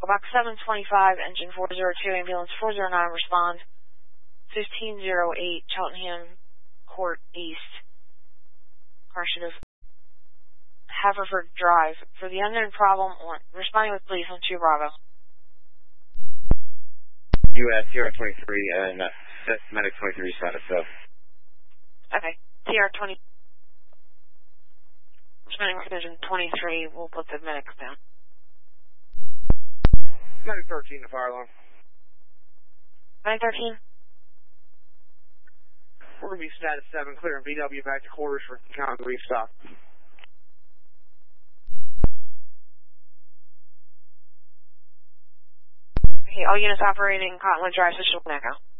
Echo Box 725, engine 402, ambulance 409, respond. 1508 Cheltenham Court East. Car should have Haverford Drive. For the unknown problem, responding with police on 2 Bravo. US Sierra 23 and medic 23 status so. Okay. Sierra 20. Responding with division 23. We'll put the medics down. Medic 13 to fire alarm. Medic 13. We're going to be status 7, clearing BW back to quarters for counter restock. Okay, all units operating Cottonwood Drive, Switch to Echo.